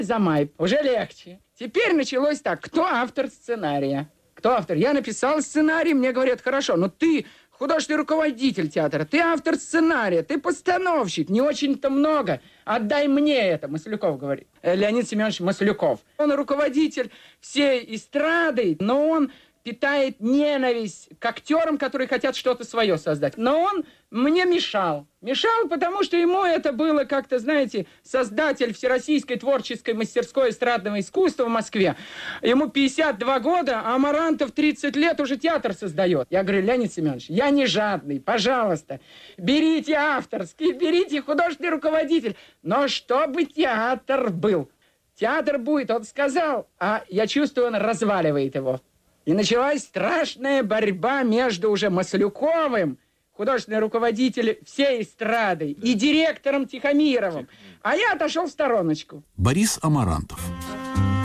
за май. Уже легче. Теперь началось так. Кто автор сценария? Кто автор? Я написал сценарий, мне говорят, хорошо, но ты художественный руководитель театра, ты автор сценария, ты постановщик, не очень-то много. Отдай мне это, Маслюков говорит. Леонид Семенович Маслюков. Он руководитель всей эстрады, но он питает ненависть к актерам, которые хотят что-то свое создать. Но он мне мешал. Мешал, потому что ему это было как-то, знаете, создатель Всероссийской творческой мастерской эстрадного искусства в Москве. Ему 52 года, а Амарантов 30 лет уже театр создает. Я говорю, Леонид Семенович, я не жадный, пожалуйста, берите авторский, берите художественный руководитель, но чтобы театр был. Театр будет, он сказал, а я чувствую, он разваливает его. И началась страшная борьба между уже Маслюковым, художественным руководителем всей эстрады, и директором Тихомировым. А я отошел в стороночку. Борис Амарантов.